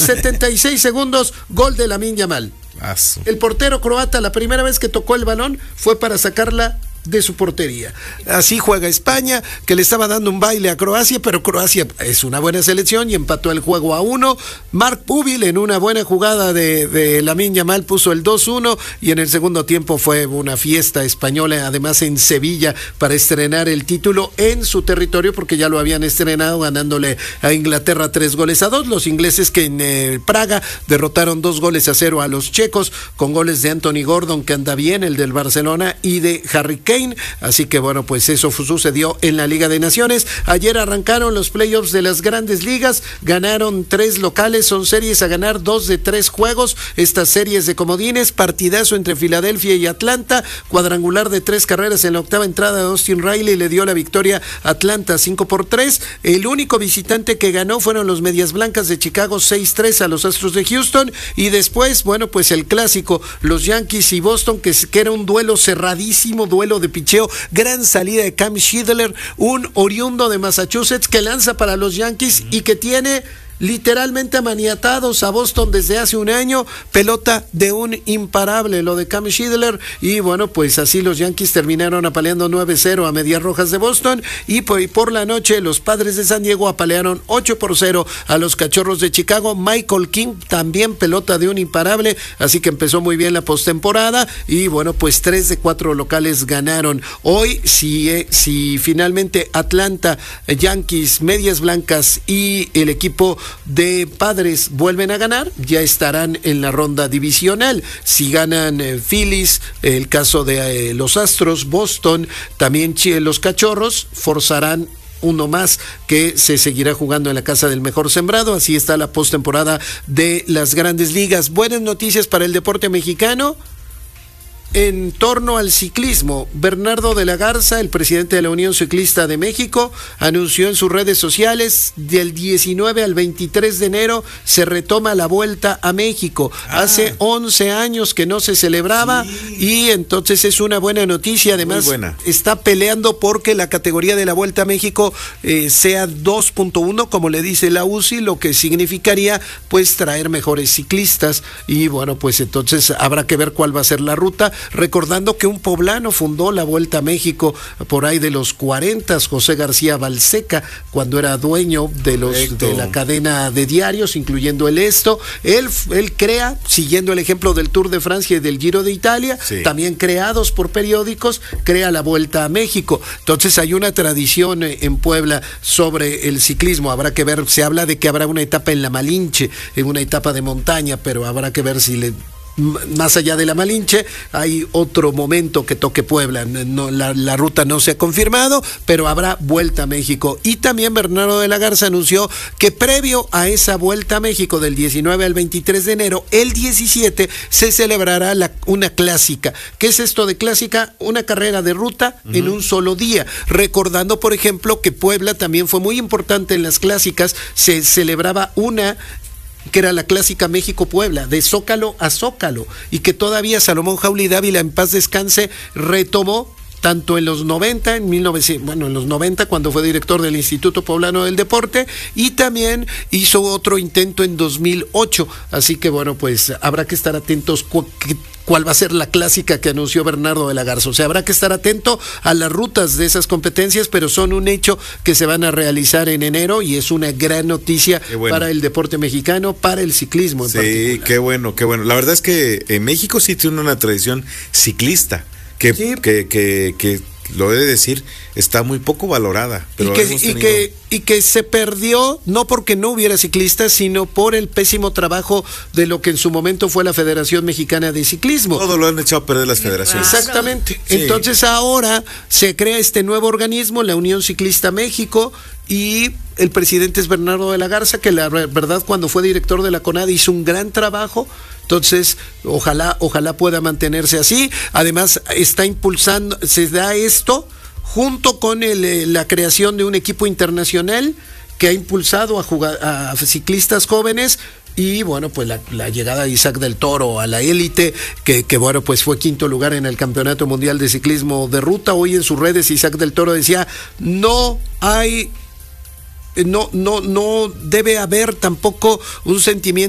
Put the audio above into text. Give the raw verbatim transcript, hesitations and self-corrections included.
setenta y seis segundos, gol de Lamine Yamal. Aso. El portero croata, la primera vez que tocó el balón fue para sacarla de su portería. Así juega España, que le estaba dando un baile a Croacia, pero Croacia es una buena selección y empató el juego a uno. Marc Pubil en una buena jugada de, de Lamine Yamal puso el dos uno y en el segundo tiempo fue una fiesta española, además en Sevilla, para estrenar el título en su territorio, porque ya lo habían estrenado ganándole a Inglaterra tres goles a dos. Los ingleses que en eh, Praga derrotaron dos goles a cero a los checos, con goles de Anthony Gordon, que anda bien, el del Barcelona, y de Harry Kane. Así que bueno, pues eso sucedió en la Liga de Naciones. Ayer arrancaron los playoffs de las grandes ligas, ganaron tres locales, son series a ganar dos de tres juegos, estas series de comodines, partidazo entre Filadelfia y Atlanta, cuadrangular de tres carreras en la octava entrada de Austin Riley le dio la victoria a Atlanta cinco por tres, el único visitante que ganó fueron los Medias Blancas de Chicago seis tres a los Astros de Houston, y después, bueno, pues el clásico, los Yankees y Boston, que, que era un duelo cerradísimo, duelo de picheo, gran salida de Cam Schindler, un oriundo de Massachusetts que lanza para los Yankees y que tiene literalmente amaniatados a Boston desde hace un año, pelota de un imparable, lo de Cam Schindler, y bueno, pues así los Yankees terminaron apaleando nueve cero a Medias Rojas de Boston, y por, por la noche los Padres de San Diego apalearon ocho por cero a los Cachorros de Chicago. Michael King también pelota de un imparable, así que empezó muy bien la postemporada, y bueno, pues tres de cuatro locales ganaron. Hoy, si, eh, si finalmente Atlanta, eh, Yankees, Medias Blancas y el equipo de Padres vuelven a ganar, ya estarán en la ronda divisional. Si ganan eh, Phillies, eh, el caso de eh, los Astros, Boston, también eh, los Cachorros, forzarán uno más que se seguirá jugando en la casa del mejor sembrado. Así está la postemporada de las grandes ligas. Buenas noticias para el deporte mexicano. En torno al ciclismo, Bernardo de la Garza, el presidente de la Unión Ciclista de México, anunció en sus redes sociales del diecinueve al veintitrés de enero se retoma la Vuelta a México. Ah. Hace once años que no se celebraba, sí. Y entonces es una buena noticia. Además, buena. Está peleando porque la categoría de la Vuelta a México eh, sea dos punto uno, como le dice la U C I, lo que significaría pues traer mejores ciclistas, y bueno, pues entonces habrá que ver cuál va a ser la ruta. Recordando que un poblano fundó la Vuelta a México por ahí de los cuarenta, José García Balseca, cuando era dueño de los Correcto. de la cadena de diarios, incluyendo el Esto. Él, él crea, siguiendo el ejemplo del Tour de Francia y del Giro de Italia, sí. También creados por periódicos, crea la Vuelta a México. Entonces hay una tradición en Puebla sobre el ciclismo. Habrá que ver, se habla de que habrá una etapa en la Malinche, en una etapa de montaña, pero habrá que ver si le... Más allá de la Malinche, hay otro momento que toque Puebla. No, la, la ruta no se ha confirmado, pero habrá Vuelta a México. Y también Bernardo de la Garza anunció que previo a esa Vuelta a México del diecinueve al veintitrés de enero, el diecisiete se celebrará la, una clásica. ¿Qué es esto de clásica? Una carrera de ruta uh-huh. en un solo día. Recordando, por ejemplo, que Puebla también fue muy importante en las clásicas. Se celebraba una que era la clásica México-Puebla, de Zócalo a Zócalo, y que todavía Salomón Jauli Dávila, en paz descanse, retomó tanto en los noventa, en mil novecientos, bueno, en los noventa cuando fue director del Instituto Poblano del Deporte, y también hizo otro intento en dos mil ocho, así que bueno, pues habrá que estar atentos cu- que, cuál va a ser la clásica que anunció Bernardo de la Garza. O sea, habrá que estar atento a las rutas de esas competencias, pero son un hecho que se van a realizar en enero, y es una gran noticia bueno. para el deporte mexicano, para el ciclismo en sí, particular. Sí, qué bueno, qué bueno. La verdad es que en México sí tiene una tradición ciclista que, sí. que, que, que lo he de decir, está muy poco valorada. Pero y, que, y, que, y que se perdió no porque no hubiera ciclistas, sino por el pésimo trabajo de lo que en su momento fue la Federación Mexicana de Ciclismo. Todo lo han echado a perder las federaciones. Exactamente. Sí. Entonces ahora se crea este nuevo organismo, la Unión Ciclista México, y el presidente es Bernardo de la Garza, que la verdad cuando fue director de la CONADE hizo un gran trabajo. Entonces, ojalá, ojalá pueda mantenerse así. Además, está impulsando, se da esto junto con el, la creación de un equipo internacional que ha impulsado a, jugar, a ciclistas jóvenes. Y bueno, pues la, la llegada de Isaac del Toro a la élite, que, que bueno, pues fue quinto lugar en el Campeonato Mundial de Ciclismo de Ruta. Hoy en sus redes Isaac del Toro decía, no hay... No, no, no debe haber tampoco un sentimiento